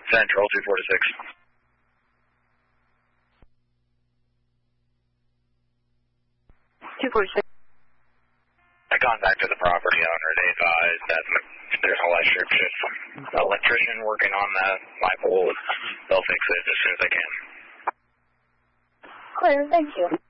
Central 246. I contacted the property owner. They advised that there's a light strip shift. The electrician working on my pole. They'll fix it as soon as they can. Clear, thank you.